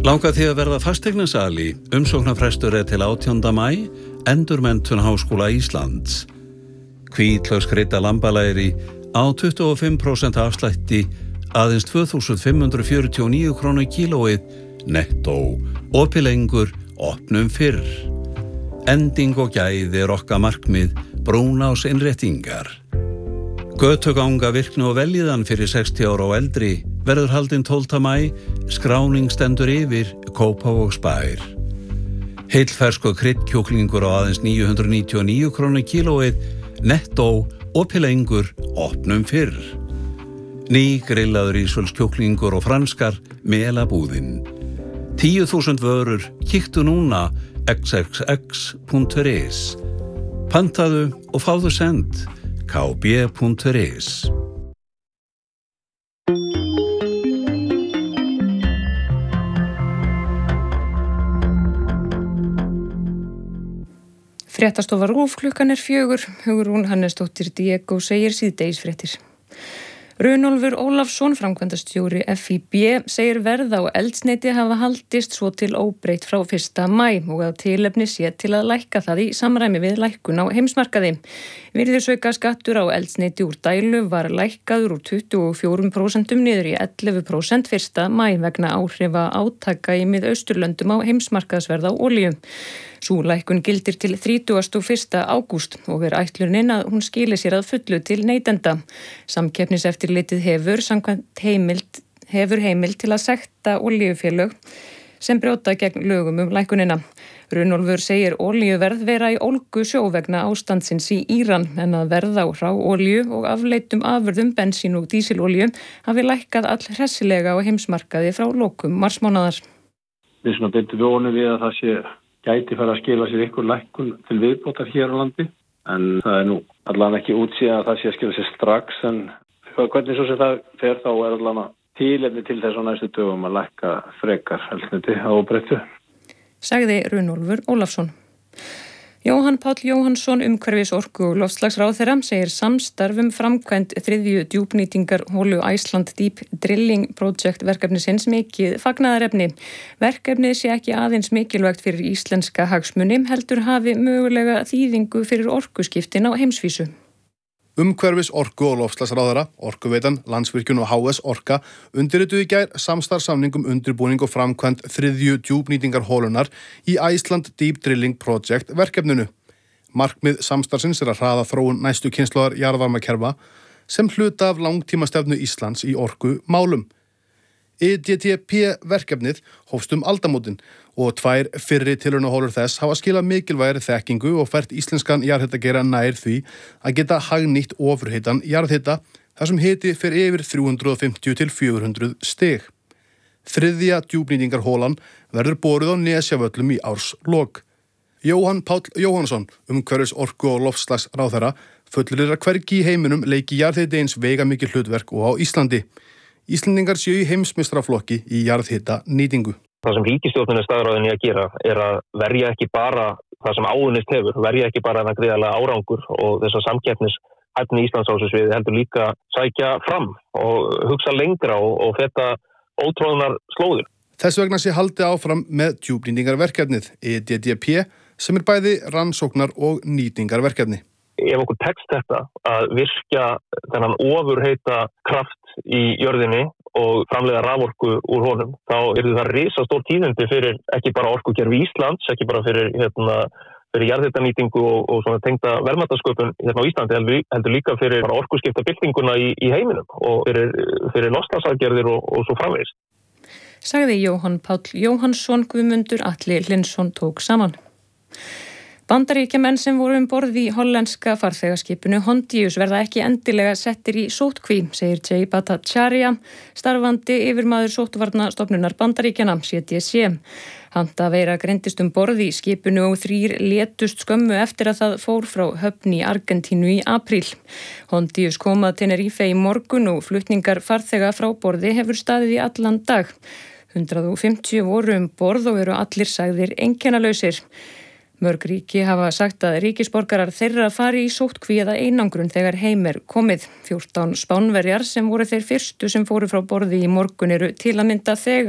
Langar því að verða fasteignasali, umsóknarfrestur til 18. maí, endurmenntun Háskóla Íslands. Hvítlaukskrydda lambalæri á 25% afslætti, aðeins 2.549 krónur kílóið, nettó, opið lengur, opnum fyrr. Ending og gæði okkar markmið, Brúnás innréttingar. Götuganga virkni og veljiðan fyrir 60 ára og eldri verður haldin 12. maí, skráning stendur yfir Kópavogsbær. Heilfersku kryddkjúklingur á aðeins 999 krónur kílóið, nettó, opið lengur, opnum fyrr. Ný grillaður ísvölskjúklingur og franskar, melabúðin. 10.000 vörur, kíktu núna, xxx.is. Pantaðu og fáðu send, kb.is. Fréttastofa RÚV, klukkan 4. Hugrún Hannesdóttir Diego segir síðdegisfréttir. Runólfur Ólafsson, framkvæmdastjóri FÍB, segir verð á eldsneyti hafa haldist svo til óbreytt frá 1. maí og að tilefni sé til að lækka það í samræmi við lækkun á heimsmarkaði. Virðisaukaskattur á eldsneyti úr dælu var lækkaður úr 24% niður í 11% 1. maí vegna áhrifa átaka í Miðausturlöndum á heimsmarkaðsverð á olíu. Sú lækkun gildir til 31. ágúst og ætlunin að hún skili sér að fullu til neytenda. Samkeppniseftirlitið hefur heimild til að sekta olíufélög sem brjóta gegn lögum lækkunina. Runólfur segir olíuverð vera í ólgu sjó vegna ástandsins í Íran en að verð á hráolíu og afleiddum afurðum bensín og dísilolíu hafi lækkað allhressilega á heimsmarkaði frá lokum marsmánaðar. Við bindum vonir við að það sé gæti fara að skila sér ykkur lækkun til viðbótar hér á landi, en það nú allan ekki útsíðan að það sé að skila sér strax, en hvernig svo sem það fer þá allan tilefni til þess á næstu dögum að lækka frekar eldsneyti á óbreyttu. Sagði Runólfur Ólafsson. Jóhann Páll Jóhannsson, umhverfis-, orku- og loftslagsráðherra, segir samstarf framkvæmd 3. djúpnýtingar holu Iceland Deep Drilling Project verkefnisins mikið fagnaðarefni. Verkefnið sé ekki aðeins mikilvægt fyrir íslenska hagsmuni, heldur hafi mögulega þýðingu fyrir orkuskiptin á heimsvísu. Umhverfis-, orku- og loftslagsráðherra, Orkuveitan, Landsvirkjun og HS Orka undirrituðu í gær samstarfssamning undirbúning og framkvæmd 3. djúpnýtingar holunar í Iceland Deep Drilling Project verkefninu. Markmið samstarfsins að hraða þróun næstu kynslóðar jarðvarmakerfa sem hluta af langtímastefnu Íslands í orku málum. EDTP verkefnið hófst aldamótin og 2 fyrri tilraunaholur þess hafa skilað mikilvægri þekkingu og fært íslenskan jarðhitageira nær því að geta hagnýtt ofurhitan jarðhita þar sem hiti fer yfir 350 til 400 stig. 3. djúpnýtingarholan verður boruð á Nesjavöllum í árslok. Jóhann Páll Jóhannsson, umhverfis-, orku- og loftslagsráðherra, fullyrðir að hvergi í heiminum leiki jarðhiti eins veigamikið hlutverk og á Íslandi. Íslendingar séu í heimsmeistaraflokki í jarðhita nýtingu. Það sem ríkisstjórnin staðráðin í að gera að verja ekki bara það sem áunnist hefur, verja ekki bara það gríðarlega árangur og þessa samkeppnishæfni Íslands á þessu sviði, heldur líka sækja fram og hugsa lengra og feta ótroðnar slóðir. Þess vegna sé haldið áfram með djúpnýtingarverkefnið EDTP sem bæði rannsóknar- og nýtingarverkefni. Ef okkur tekst þetta að virkja þennan ofurheita kraft í jörðinni og framleiða raforku úr honum, þá það risastór tíðindi fyrir ekki bara orkukerfi Íslands, ekki bara fyrir jarðhitanýtingu og svona tengda verðmætasköpun á Íslandi, heldur líka fyrir orkuskiptabyltinguna í heiminum og fyrir loftslagsaðgerðir og svo framvegis. Sagði Jóhann Páll Jóhannsson. Guðmundur Atli Lindsson tók saman. Bandaríkjamenn sem voru borð í hollenska farþegaskipinu Hondius verða ekki endilega settir í sóttkví, segir Jay Bhattacharya, starfandi yfirmaður sóttvarnastofnunar Bandaríkjanna, CDC. Handaveira greindist borð í skipinu og 3 létust skömmu eftir að það fór frá höfn í Argentínu í apríl. Hondius kom að Tenerife í morgun og flutningar farþega frá borði hefur staðið í allan dag. 150 voru borð og eru allir sagðir einkennalausir. Mörg ríki hafa sagt að ríkisborgarar þeirra fari í sóttkví eða einangrun þegar heim komið. 14 Spánverjar sem voru þeir fyrstu sem fóru frá borði í morgun eru til að mynda þegar